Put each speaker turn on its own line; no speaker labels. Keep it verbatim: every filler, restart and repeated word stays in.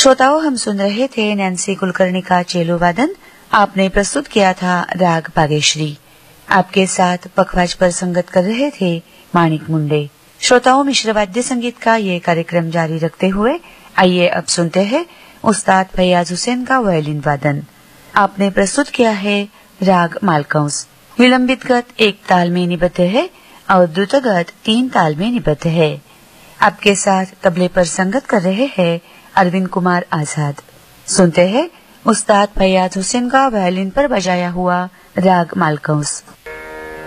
श्रोताओं, हम सुन रहे थे नैन्सी कुलकर्णी का चेलो वादन। आपने प्रस्तुत किया था राग बागेश्वरी। आपके साथ पखवाज पर संगत कर रहे थे माणिक मुंडे। श्रोताओं, मिश्र वाद्य संगीत का ये कार्यक्रम जारी रखते हुए आइए अब सुनते हैं उस्ताद फैयाज हुसैन का वायलिन वादन। आपने प्रस्तुत किया है राग मालकंस। विलंबित गत एक ताल में निबद्ध है और द्रुतगत तीन ताल में निबद्ध है। आपके साथ तबले पर संगत कर रहे हैं अरविंद कुमार आजाद। सुनते हैं उस्ताद फैयाज हुसैन का वायलिन पर बजाया हुआ राग मालकंस।